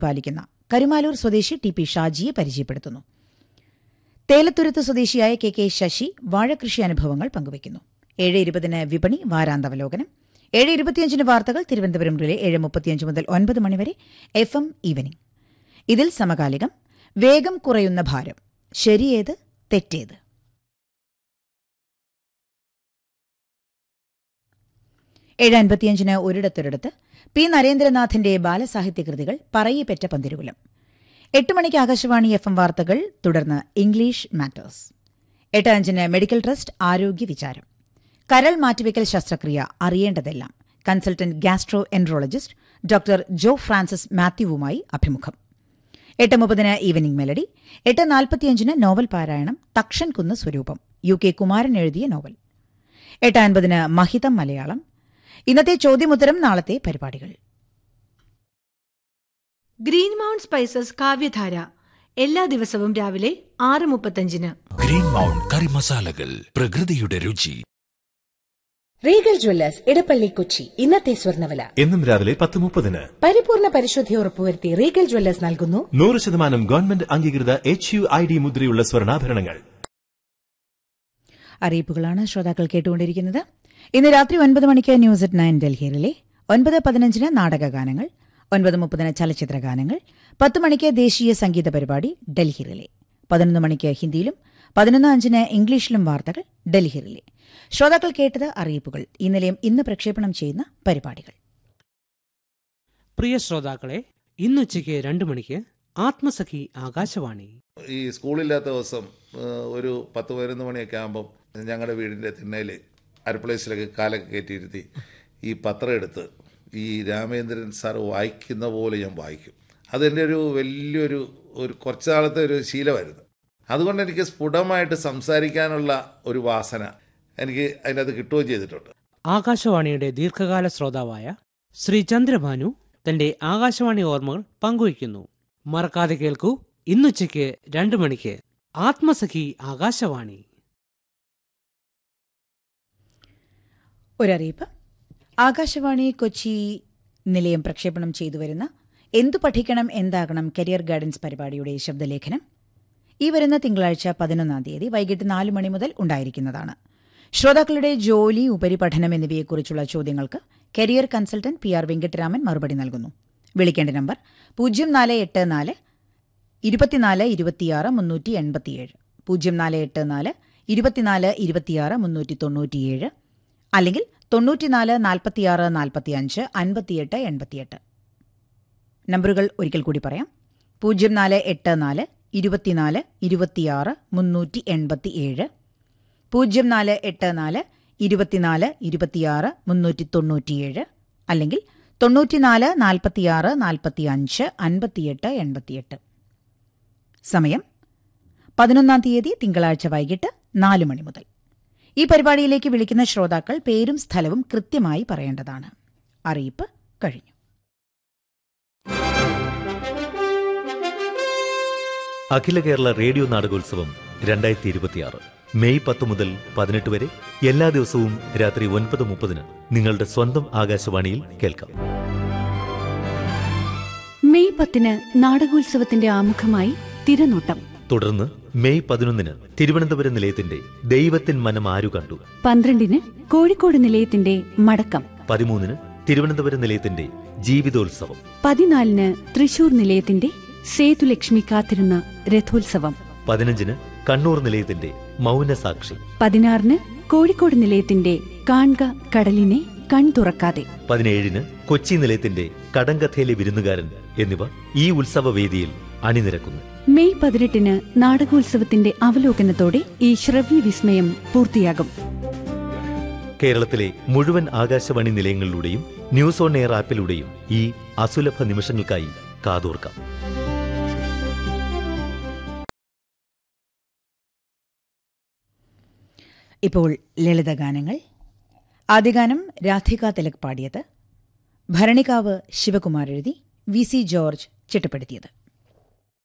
പാലിക്കുന്ന കരുമാലൂർ സ്വദേശി T P ഷാജിയെ പരിചയപ്പെടുത്തുന്നു. തേലത്തുരുത്ത് സ്വദേശിയായ കെ കെ ശശി വാഴകൃഷി അനുഭവങ്ങൾ പങ്കുവയ്ക്കുന്നു. 7:20 വിപണി വാരാന്തവലോകനം. 7:25 വാർത്തകൾ തിരുവനന്തപുരം റിലേ. 7:35 മുതൽ 9 മണിവരെ FM ഈവനിംഗ്. ഇതിൽ സമകാലികം വേഗം കുറയുന്ന ഭാരം, ശരിയേത് തെറ്റേത്. 7:55 ഒരിടത്തൊരിടത്ത് പി നരേന്ദ്രനാഥിന്റെ ബാലസാഹിത്യകൃതികൾ പറയിപ്പെറ്റ പന്തിരുകുലം. 8 മണിക്ക് ആകാശവാണി FM വാർത്തകൾ, തുടർന്ന് ഇംഗ്ലീഷ് മാറ്റേഴ്സ്. 8:05 മെഡിക്കൽ ട്രസ്റ്റ് ആരോഗ്യ വിചാരം. കരൾ മാറ്റിവെക്കൽ ശസ്ത്രക്രിയ അറിയേണ്ടതെല്ലാം. കൺസൾട്ടന്റ് ഗാസ്ട്രോ എൻട്രോളജിസ്റ്റ് ഡോക്ടർ ജോ ഫ്രാൻസിസ് മാത്യുവുമായി അഭിമുഖം. 8:30 ഈവനിംഗ് മെലഡി. 8:45 നോവൽ പാരായണം തക്ഷൻ കുന്ന് സ്വരൂപം, UK കുമാരൻ എഴുതിയ നോവൽ. 8:50 മഹിതം മലയാളം. ഇന്നത്തെ ചോദ്യമുത്തരം, നാളത്തെ പരിപാടികൾ. ഗ്രീൻ മൗണ്ട് സ്പൈസസ് കാവ്യധാര എല്ലാ ദിവസവും രാവിലെ 6:35. ഗ്രീൻ മൗണ്ട് കറി മസാലകൾ, പ്രകൃതിയുടെ രുചി. Regal Jewellers Edappally Kochi. ഇന്നത്തെ സ്വർണ്ണവില എന്നും രാവിലെ 10:30. പരിപൂർണ പരിശുദ്ധി ഉറപ്പുവരുത്തി റീഗൽ ജ്വല്ലേഴ്സ് നൽകുന്നു 100% ഗവൺമെന്റ് അംഗീകൃത HUID മുദ്രയുള്ള സ്വർണ്ണാഭരണങ്ങൾ. അറിയിപ്പുകളാണ് ശ്രോതാക്കൾ കേട്ടുകൊണ്ടിരിക്കുന്നത്. ഇന്ന് രാത്രി 9 മണിക്ക് ന്യൂസ് അറ്റ് 9 ഡൽഹിയിലെ. 9:15 നാടകഗാനങ്ങൾ. 9:30 ചലച്ചിത്രഗാനങ്ങൾ. 10 മണിക്ക് ദേശീയ സംഗീത പരിപാടി ഡൽഹി റിലേ. 11 മണിക്ക് ഹിന്ദിയിലും 11:05 ഇംഗ്ലീഷിലും വാർത്തകൾ ഡൽഹി റിലേ. ശ്രോതാക്കൾ കേട്ടത് അറിയിപ്പുകൾ. ഈ നിലയം ഇന്ന് പ്രക്ഷേപണം ചെയ്യുന്ന പരിപാടികൾ. പ്രിയ ശ്രോതാക്കളെ, ഇന്നുച്ചയ്ക്ക് 2 മണിക്ക് ആത്മസഖി ആകാശവാണി. ഈ സ്കൂളില്ലാത്ത ദിവസം ഒരു 10-11 മണിയൊക്കെ ആകുമ്പം ഞങ്ങളുടെ വീടിൻ്റെ തിണ്ണയിൽ അരപ്ലേസിലൊക്കെ കാലൊക്കെ കയറ്റിയിരുത്തി ഈ പത്രം എടുത്ത് ഈ രാമേന്ദ്രൻ സാർ വായിക്കുന്ന പോലെ ഞാൻ വായിക്കും. അതെൻ്റെ ഒരു വലിയൊരു കുറച്ച് നാളത്തെ ഒരു ശീലമായിരുന്നു. അതുകൊണ്ട് എനിക്ക് സ്ഫുടമായിട്ട് സംസാരിക്കാനുള്ള ഒരു വാസന എനിക്ക് അതിനകത്ത് കിട്ടുകയും ചെയ്തിട്ടുണ്ട്. ആകാശവാണിയുടെ ദീർഘകാല ശ്രോതാവായ ശ്രീ ചന്ദ്രഭാനു തന്റെ ആകാശവാണി ഓർമ്മകൾ പങ്കുവയ്ക്കുന്നു. മറക്കാതെ കേൾക്കൂ, ഇന്നുച്ചയ്ക്ക് 2 മണിക്ക് ആത്മസഖി ആകാശവാണി. ഒരറിയിപ്പ്. ആകാശവാണി കൊച്ചി നിലയം പ്രക്ഷേപണം ചെയ്തുവരുന്ന എന്തു പഠിക്കണം എന്താകണം കരിയർ ഗൈഡൻസ് പരിപാടിയുടെ ശബ്ദലേഖനം ഈ വരുന്ന തിങ്കളാഴ്ച 11 തീയതി വൈകിട്ട് 4 മണി മുതൽ ഉണ്ടായിരിക്കുന്നതാണ്. ശ്രോതാക്കളുടെ ജോലി, ഉപരിപഠനം എന്നിവയെക്കുറിച്ചുള്ള ചോദ്യങ്ങൾക്ക് കരിയർ കൺസൾട്ടന്റ് PR വെങ്കിട്ടരാമൻ മറുപടി നൽകുന്നു. വിളിക്കേണ്ട നമ്പർ 0484 24 26 387, 0484 24 26 397, അല്ലെങ്കിൽ 94 46 45 58 88. നമ്പറുകൾ ഒരിക്കൽ കൂടി പറയാം. 0484 24 26 387, 0484 24 26 397, അല്ലെങ്കിൽ 94 46 45 58 88. സമയം 11 തീയതി തിങ്കളാഴ്ച വൈകിട്ട് 4 മണി മുതൽ. ഈ പരിപാടിയിലേക്ക് വിളിക്കുന്ന ശ്രോതാക്കൾ പേരും സ്ഥലവും കൃത്യമായി പറയേണ്ടതാണ്. അറിയിപ്പ് കഴിഞ്ഞു. അഖില കേരള റേഡിയോ നാടകോത്സവം 2026 മെയ് 10 മുതൽ 18 വരെ എല്ലാ ദിവസവും രാത്രി 9:30 നിങ്ങളുടെ സ്വന്തം ആകാശവാണിയിൽ കേൾക്കാം. മെയ് 10 നാടകോത്സവത്തിന്റെ ആമുഖമായി തിരനോട്ടം. തുടർന്ന് മെയ് 11 തിരുവനന്തപുരം നിലയത്തിന്റെ ദൈവത്തിൻ മനം ആരു കണ്ടു. 12 കോഴിക്കോട് നിലയത്തിന്റെ മടക്കം. 13 തിരുവനന്തപുരം നിലയത്തിന്റെ ജീവിതോത്സവം. 14 തൃശൂർ നിലയത്തിന്റെ സേതുലക്ഷ്മി കാത്തിരുന്ന രഥോത്സവം. 15 കണ്ണൂർ നിലയത്തിന്റെ മൗനസാക്ഷി. 16 കോഴിക്കോട് നിലയത്തിന്റെ കാൺക കടലിനെ കൺ തുറക്കാതെ. 17 കൊച്ചി നിലയത്തിന്റെ കടങ്കഥയിലെ വിരുന്നുകാരൻ എന്നിവ ഈ ഉത്സവവേദിയിൽ അണിനിരക്കുന്നു. മെയ് 18 നാടകോത്സവത്തിന്റെ അവലോകനത്തോടെ ഈ ശ്രവ്യ വിസ്മയം പൂർത്തിയാകും. കേരളത്തിലെ മുഴുവൻ ആകാശവാണി നിലയങ്ങളിലൂടെയും ന്യൂസ് ഓൺ എയർ ആപ്പിലൂടെയും ഈ അസുലഭ നിമിഷങ്ങൾക്കായി കാതോർക്കാം. ഇപ്പോൾ ലളിതഗാനങ്ങൾ. ആദ്യഗാനം രാധിക തിലക് പാടിയത്. ഭരണികാവ് ശിവകുമാർ എഴുതി, VC ജോർജ് ചിട്ടപ്പെടുത്തിയത്.